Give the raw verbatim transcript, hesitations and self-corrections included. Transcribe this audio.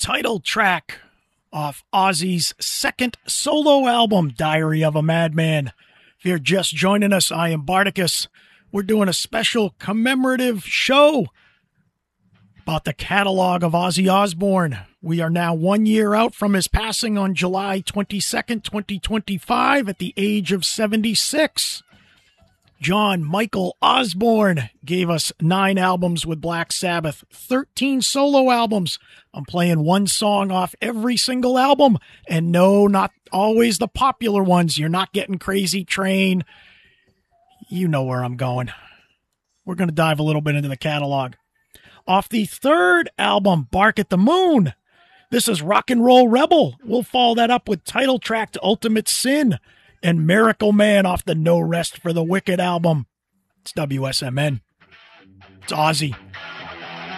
title track off Ozzy's second solo album, Diary of a Madman. If you're just joining us, I am Bardicus. We're doing a special commemorative show about the catalog of Ozzy Osbourne. We are now one year out from his passing on July twenty-second, twenty twenty-five at the age of seventy-six. John Michael Osbourne gave us nine albums with Black Sabbath, thirteen solo albums. I'm playing one song off every single album, and no, not always the popular ones. You're not getting Crazy Train. You know where I'm going. We're going to dive a little bit into the catalog. Off the third album, Bark at the Moon, this is Rock and Roll Rebel. We'll follow that up with title track to Ultimate Sin and Miracle Man off the No Rest for the Wicked album. It's W S M N. It's Ozzy.